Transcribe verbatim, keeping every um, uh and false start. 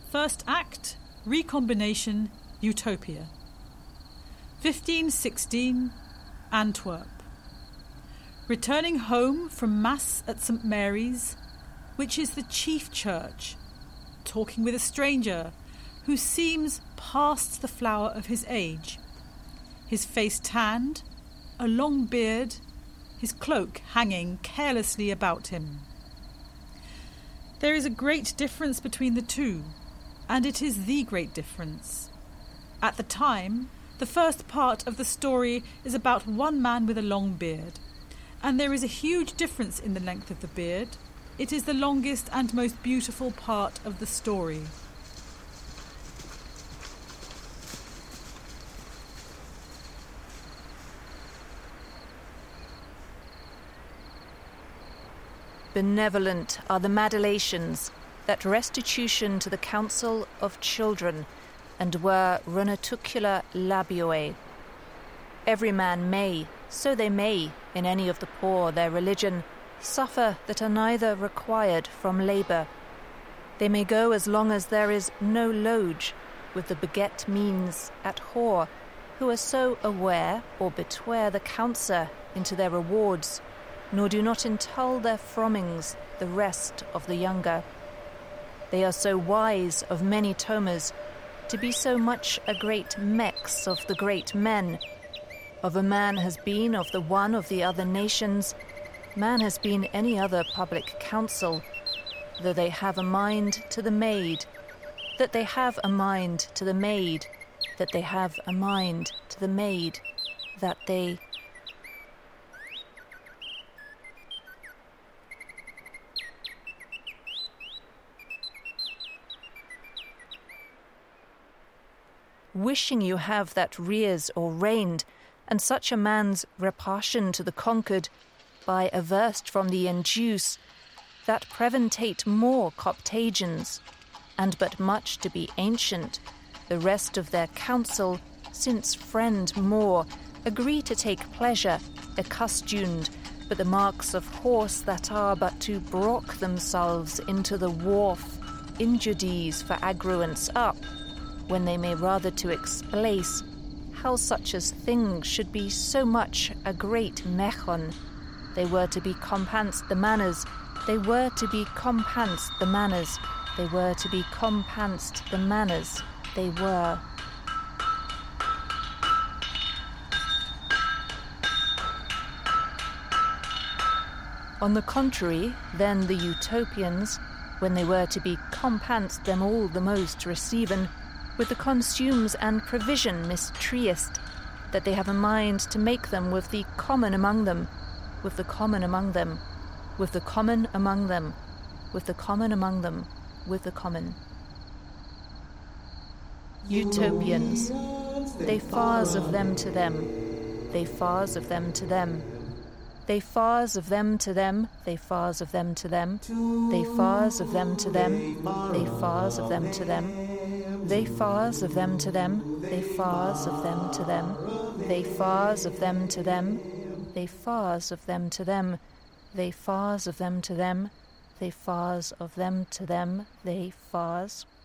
First act, Recombination, Utopia. fifteen sixteen, Antwerp. Returning home from Mass at Saint Mary's, which is the chief church, talking with a stranger who seems past the flower of his age. His face tanned, a long beard, his cloak hanging carelessly about him. There is a great difference between the two, and it is the great difference. At the time, the first part of the story is about one man with a long beard, and there is a huge difference in the length of the beard. It is the longest and most beautiful part of the story. Benevolent are the Madelations, that restitution to the council of children, and were runatucula labioe. Every man may, so they may, in any of the poor their religion, suffer that are neither required from labour. They may go as long as there is no loge, with the beget means at whore, who are so aware or betware the counselor into their rewards, nor do not intull their frommings the rest of the younger. They are so wise of many tomas, to be so much a great mex of the great men. Of a man has been of the one of the other nations, man has been any other public council, though they have a mind to the maid, that they have a mind to the maid, that they have a mind to the maid, that they... Wishing you have that rears or reigned, and such a man's repartion to the conquered, by averst from the induce, that preventate more coptagians, and but much to be ancient, the rest of their counsel, since friend more, agree to take pleasure, accustomed, but the marks of horse that are but to brock themselves into the wharf, injudies for agruance up, when they may rather to explace how such as things should be so much a great mechon. They were to be compans the manners, they were to be compans the manners, they were to be compans the manners, they were. On the contrary, then the Utopians, when they were to be compans them all the most receiven, with the consumes and provision mistriest, that they have a mind to make them with the common among them, with the common among them, with the common among them, with the common among them, with the common. Utopians, they fars of them to them, they fars of them to them, they fars of them to them, they fars of them to them, they fars of them to them, they fars of them to them, they fars of them to them, they fars of them to them, they fars of them to them, they fars of them to them, they fars of them to them, they fars of them to them, they fars.